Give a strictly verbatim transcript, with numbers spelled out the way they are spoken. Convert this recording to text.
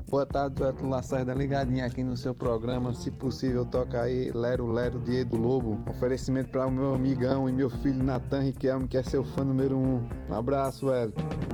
Boa tarde, Wellington Lacerda, ligadinho aqui no seu programa. Se possível, toca aí Lero Lero de Edu Lobo. Oferecimento para o meu amigão e meu filho Natan Riquelme, que é seu fã número um. Um abraço, Wellington.